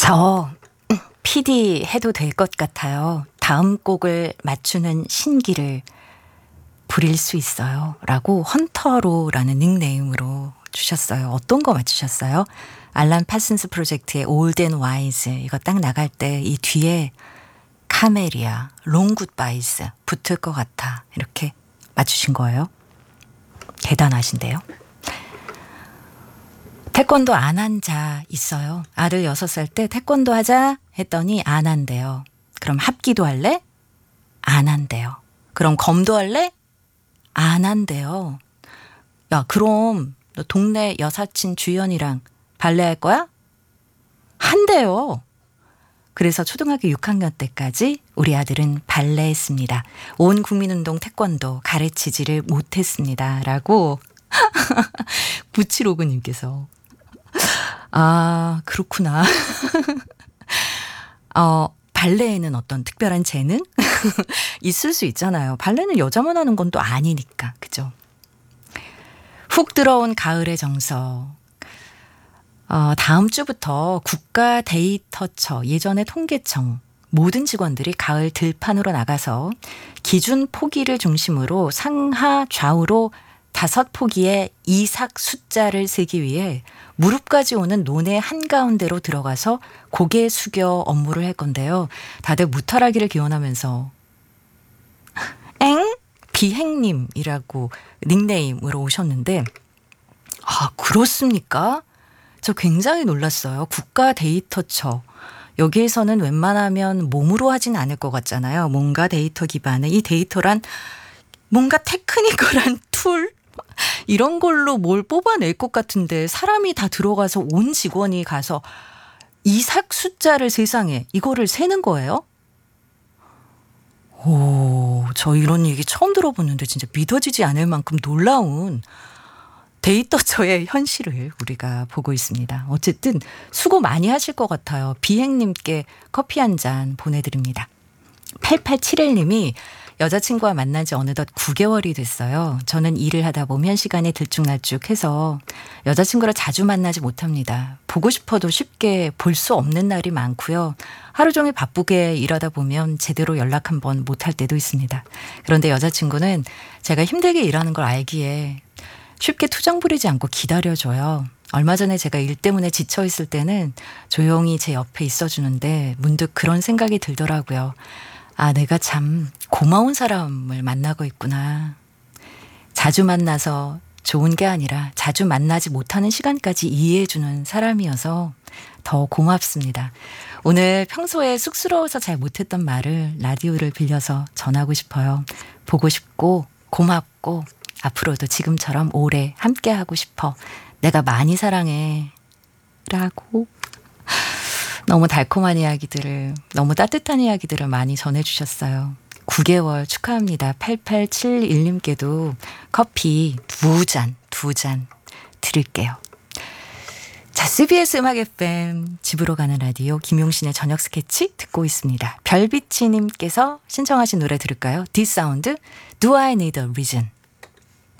저 PD 해도 될 것 같아요. 다음 곡을 맞추는 신기를 부릴 수 있어요. 라고 헌터로라는 닉네임으로 주셨어요. 어떤 거 맞추셨어요? 알란 파슨스 프로젝트의 Old and Wise 이거 딱 나갈 때 이 뒤에 카멜이야, 롱 굿바이스 붙을 것 같아. 이렇게 맞추신 거예요. 대단하신데요. 태권도 안 한 자 있어요. 아들 6살 때 태권도 하자 했더니 안 한대요. 그럼 합기도 할래? 안 한대요. 그럼 검도 할래? 안 한대요. 야, 그럼 너 동네 여사친 주연이랑 발레 할 거야? 한대요. 그래서 초등학교 6학년 때까지 우리 아들은 발레 했습니다. 온 국민운동 태권도 가르치지를 못했습니다. 라고 9759님께서 아, 그렇구나. 발레에는 어떤 특별한 재능? 있을 수 있잖아요. 발레는 여자만 하는 건 또 아니니까. 그죠? 훅 들어온 가을의 정서. 다음 주부터 국가 데이터처, 예전의 통계청, 모든 직원들이 가을 들판으로 나가서 기준 포기를 중심으로 상하 좌우로 5포기의 이삭 숫자를 세기 위해 무릎까지 오는 논의 한가운데로 들어가서 고개 숙여 업무를 할 건데요. 다들 무탈하기를 기원하면서 엥? 비행님이라고 닉네임으로 오셨는데 아, 그렇습니까? 저 굉장히 놀랐어요. 국가 데이터처. 여기에서는 웬만하면 몸으로 하진 않을 것 같잖아요. 뭔가 데이터 기반의 이 데이터란 뭔가 테크니컬한 툴? 이런 걸로 뭘 뽑아낼 것 같은데 사람이 다 들어가서 온 직원이 가서 이삭 숫자를 세상에 이거를 세는 거예요? 오, 저 이런 얘기 처음 들어보는데 진짜 믿어지지 않을 만큼 놀라운 데이터처의 현실을 우리가 보고 있습니다. 어쨌든 수고 많이 하실 것 같아요. 비행님께 커피 한 잔 보내드립니다. 8871님이 여자친구와 만난 지 어느덧 9개월이 됐어요. 저는 일을 하다 보면 시간이 들쭉날쭉해서 여자친구를 자주 만나지 못합니다. 보고 싶어도 쉽게 볼 수 없는 날이 많고요. 하루 종일 바쁘게 일하다 보면 제대로 연락 한번 못할 때도 있습니다. 그런데 여자친구는 제가 힘들게 일하는 걸 알기에 쉽게 투정 부리지 않고 기다려줘요. 얼마 전에 제가 일 때문에 지쳐있을 때는 조용히 제 옆에 있어주는데 문득 그런 생각이 들더라고요. 아, 내가 참 고마운 사람을 만나고 있구나. 자주 만나서 좋은 게 아니라 자주 만나지 못하는 시간까지 이해해주는 사람이어서 더 고맙습니다. 오늘 평소에 쑥스러워서 잘 못했던 말을 라디오를 빌려서 전하고 싶어요. 보고 싶고 고맙고 앞으로도 지금처럼 오래 함께하고 싶어. 내가 많이 사랑해. 라고 너무 달콤한 이야기들을, 너무 따뜻한 이야기들을 많이 전해주셨어요. 9개월 축하합니다. 8871님께도 커피 2잔 드릴게요. 자, CBS 음악 FM 집으로 가는 라디오 김용신의 저녁 스케치 듣고 있습니다. 별비치님께서 신청하신 노래 들을까요? 디사운드 Do I Need a Reason.